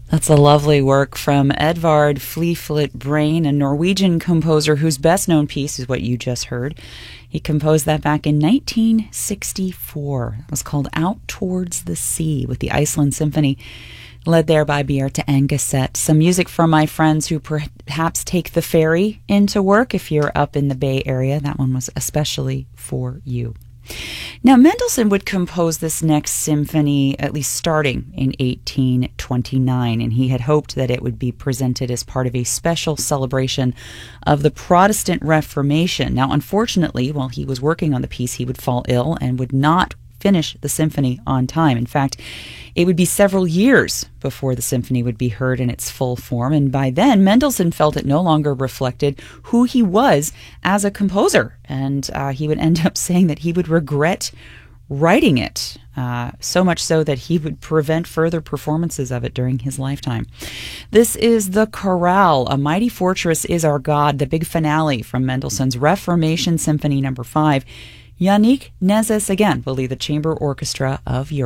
That's a lovely work from Edvard Fleeflet Brain, a Norwegian composer whose best-known piece is what you just heard. He composed that back in 1964. It was called Out Towards the Sea with the Iceland Symphony, led there by Bjarte Engeset. Some music from my friends who perhaps take the ferry into work if you're up in the Bay Area. That one was especially for you. Now, Mendelssohn would compose this next symphony, at least starting in 1829, and he had hoped that it would be presented as part of a special celebration of the Protestant Reformation. Now, unfortunately, while he was working on the piece, he would fall ill and would not finish the symphony on time. In fact, it would be several years before the symphony would be heard in its full form, and by then Mendelssohn felt it no longer reflected who he was as a composer, and he would end up saying that he would regret writing it, so much so that he would prevent further performances of it during his lifetime. This is the Chorale, A Mighty Fortress is Our God, the big finale from Mendelssohn's Reformation Symphony No. 5. Yannick Nezes again will lead the chamber orchestra of Europe.